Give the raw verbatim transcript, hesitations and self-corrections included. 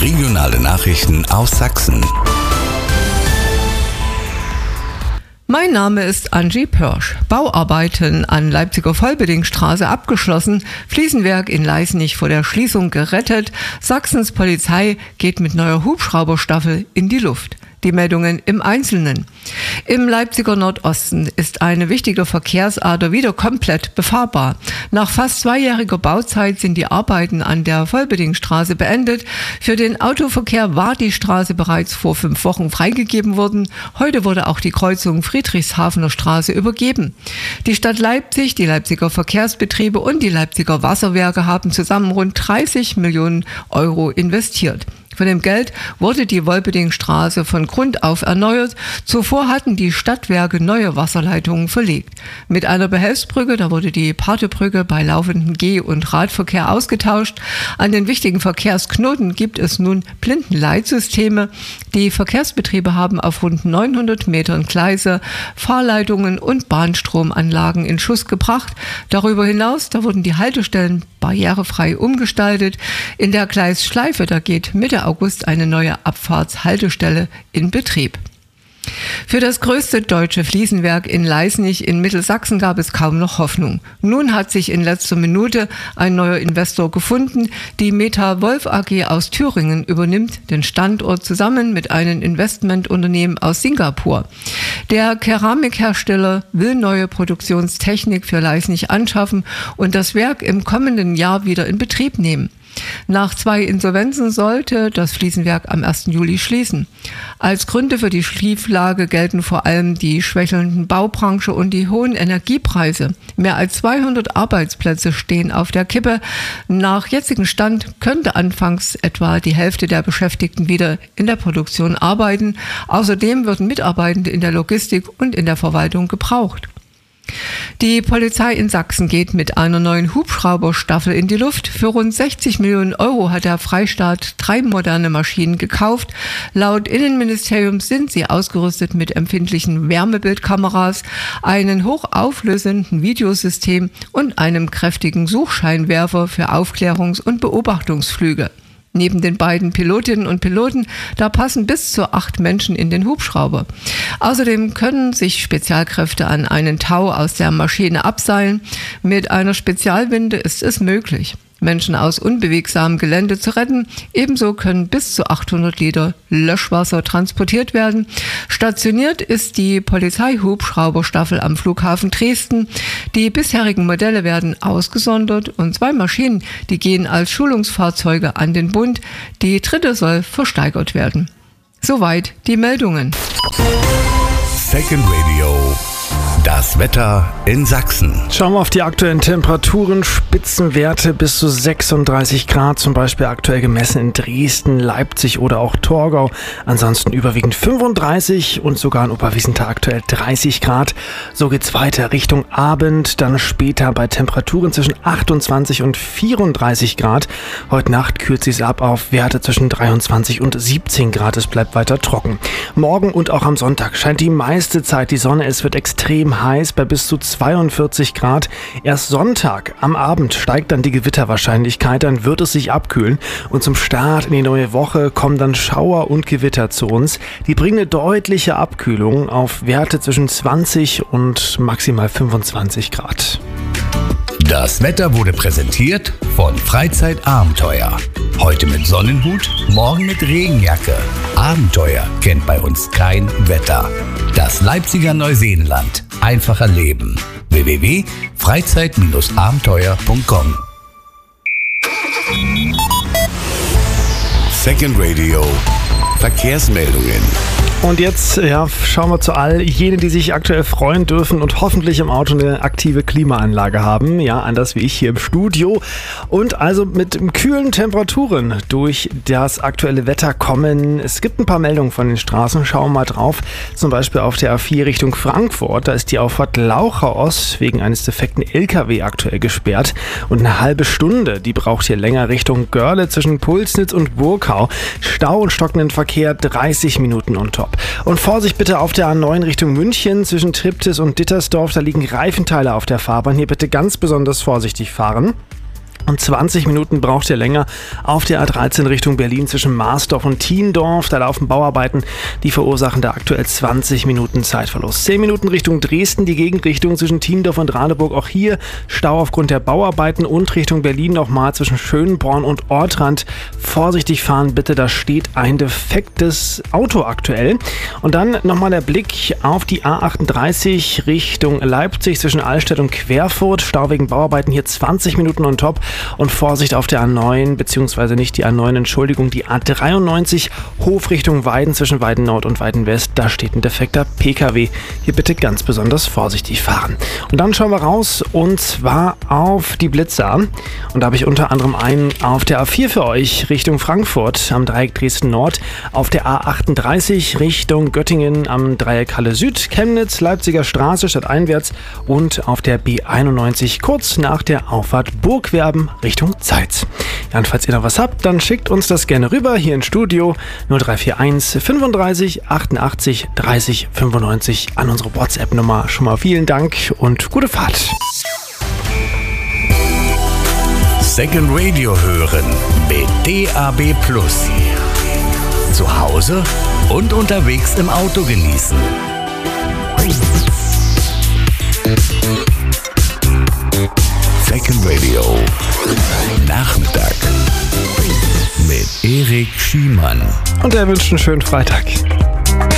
Regionale Nachrichten aus Sachsen. Mein Name ist Angie Pörsch. Bauarbeiten an Leipziger Vollbedingstraße abgeschlossen, Fliesenwerk in Leißnich vor der Schließung gerettet, Sachsens Polizei geht mit neuer Hubschrauberstaffel in die Luft. Die Meldungen im Einzelnen. Im Leipziger Nordosten ist eine wichtige Verkehrsader wieder komplett befahrbar. Nach fast zweijähriger Bauzeit sind die Arbeiten an der Vollbedingstraße beendet. Für den Autoverkehr war die Straße bereits vor fünf Wochen freigegeben worden. Heute wurde auch die Kreuzung Friedrichshafener Straße übergeben. Die Stadt Leipzig, die Leipziger Verkehrsbetriebe und die Leipziger Wasserwerke haben zusammen rund dreißig Millionen Euro investiert. Von dem Geld wurde die Wolpedingstraße von Grund auf erneuert. Zuvor hatten die Stadtwerke neue Wasserleitungen verlegt. Mit einer Behelfsbrücke, da wurde die Partebrücke bei laufendem Geh- und Radverkehr ausgetauscht. An den wichtigen Verkehrsknoten gibt es nun Blindenleitsysteme. Die Verkehrsbetriebe haben auf rund neunhundert Metern Gleise, Fahrleitungen und Bahnstromanlagen in Schuss gebracht. Darüber hinaus, da wurden die Haltestellen barrierefrei umgestaltet. In der Gleisschleife, da geht Mitte August eine neue Abfahrtshaltestelle in Betrieb. Für das größte deutsche Fliesenwerk in Leißnich in Mittelsachsen gab es kaum noch Hoffnung. Nun hat sich in letzter Minute ein neuer Investor gefunden. Die Meta Wolf A G aus Thüringen übernimmt den Standort zusammen mit einem Investmentunternehmen aus Singapur. Der Keramikhersteller will neue Produktionstechnik für Leißnich anschaffen und das Werk im kommenden Jahr wieder in Betrieb nehmen. Nach zwei Insolvenzen sollte das Fliesenwerk am ersten Juli schließen. Als Gründe für die Schieflage gelten vor allem die schwächelnden Baubranche und die hohen Energiepreise. Mehr als zweihundert Arbeitsplätze stehen auf der Kippe. Nach jetzigem Stand könnte anfangs etwa die Hälfte der Beschäftigten wieder in der Produktion arbeiten. Außerdem würden Mitarbeitende in der Logistik und in der Verwaltung gebraucht. Die Polizei in Sachsen geht mit einer neuen Hubschrauberstaffel in die Luft. Für rund sechzig Millionen Euro hat der Freistaat drei moderne Maschinen gekauft. Laut Innenministerium sind sie ausgerüstet mit empfindlichen Wärmebildkameras, einem hochauflösenden Videosystem und einem kräftigen Suchscheinwerfer für Aufklärungs- und Beobachtungsflüge. Neben den beiden Pilotinnen und Piloten, da passen bis zu acht Menschen in den Hubschrauber. Außerdem können sich Spezialkräfte an einen Tau aus der Maschine abseilen. Mit einer Spezialwinde ist es möglich, Menschen aus unbewegsamem Gelände zu retten. Ebenso können bis zu achthundert Liter Löschwasser transportiert werden. Stationiert ist die Polizeihubschrauberstaffel am Flughafen Dresden. Die bisherigen Modelle werden ausgesondert und zwei Maschinen, die gehen als Schulungsfahrzeuge an den Bund. Die dritte soll versteigert werden. Soweit die Meldungen. Second Radio. Das Wetter in Sachsen. Schauen wir auf die aktuellen Temperaturen. Spitzenwerte bis zu sechsunddreißig Grad, zum Beispiel aktuell gemessen in Dresden, Leipzig oder auch Torgau. Ansonsten überwiegend fünfunddreißig und sogar in Oberwiesenthal aktuell dreißig Grad. So geht's weiter Richtung Abend, dann später bei Temperaturen zwischen achtundzwanzig und vierunddreißig Grad. Heute Nacht kühlt sich's ab auf Werte zwischen dreiundzwanzig und siebzehn Grad. Es bleibt weiter trocken. Morgen und auch am Sonntag scheint die meiste Zeit die Sonne. Es wird extrem heiß bei bis zu zweiundvierzig Grad. Erst Sonntag am Abend steigt dann die Gewitterwahrscheinlichkeit, dann wird es sich abkühlen und zum Start in die neue Woche kommen dann Schauer und Gewitter zu uns. Die bringen eine deutliche Abkühlung auf Werte zwischen zwanzig und maximal fünfundzwanzig Grad. Das Wetter wurde präsentiert von Freizeitabenteuer. Heute mit Sonnenhut, morgen mit Regenjacke. Abenteuer kennt bei uns kein Wetter. Das Leipziger Neuseenland. Einfacher Leben. w w w punkt freizeit abenteuer punkt com Second Radio. Verkehrsmeldungen. Und jetzt ja, schauen wir zu all jenen, die sich aktuell freuen dürfen und hoffentlich im Auto eine aktive Klimaanlage haben. Ja, anders wie ich hier im Studio. Und also mit kühlen Temperaturen durch das aktuelle Wetter kommen. Es gibt ein paar Meldungen von den Straßen. Schauen wir mal drauf. Zum Beispiel auf der A vier Richtung Frankfurt. Da ist die Auffahrt Lauchau-Ost wegen eines defekten L K W aktuell gesperrt. Und eine halbe Stunde, die braucht hier länger Richtung Görle zwischen Pulsnitz und Burkau. Stau und stockenden Verkehr dreißig Minuten on top. Und Vorsicht bitte auf der A neun Richtung München zwischen Triptis und Dittersdorf. Da liegen Reifenteile auf der Fahrbahn. Hier bitte ganz besonders vorsichtig fahren. Und zwanzig Minuten braucht ihr länger auf der A dreizehn Richtung Berlin zwischen Marsdorf und Thiendorf. Da laufen Bauarbeiten, die verursachen da aktuell zwanzig Minuten Zeitverlust. zehn Minuten Richtung Dresden, die Gegenrichtung zwischen Thiendorf und Radeburg. Auch hier Stau aufgrund der Bauarbeiten und Richtung Berlin nochmal zwischen Schönborn und Ortrand. Vorsichtig fahren bitte, da steht ein defektes Auto aktuell. Und dann nochmal der Blick auf die A achtunddreißig Richtung Leipzig zwischen Allstedt und Querfurt. Stau wegen Bauarbeiten hier zwanzig Minuten on top. Und Vorsicht auf der A neun, beziehungsweise nicht die A neun, Entschuldigung, die A dreiundneunzig, Hof Richtung Weiden zwischen Weiden Nord und Weiden West. Da steht ein defekter P K W. Hier bitte ganz besonders vorsichtig fahren. Und dann schauen wir raus, und zwar auf die Blitzer. Und da habe ich unter anderem einen auf der A vier für euch Richtung Frankfurt am Dreieck Dresden Nord, auf der A achtunddreißig Richtung Göttingen am Dreieck Halle Süd, Chemnitz, Leipziger Straße stadteinwärts und auf der B einundneunzig kurz nach der Auffahrt Burgwerben Richtung Zeitz. Ja, und falls ihr noch was habt, dann schickt uns das gerne rüber hier ins Studio null drei vier eins fünfunddreißig achtundachtzig dreißig fünfundneunzig an unsere WhatsApp-Nummer. Schon mal vielen Dank und gute Fahrt. Second Radio hören mit D A B Plus. Zu Hause und unterwegs im Auto genießen. Second Radio Nachmittag mit Erik Schiemann. Und er wünscht einen schönen Freitag.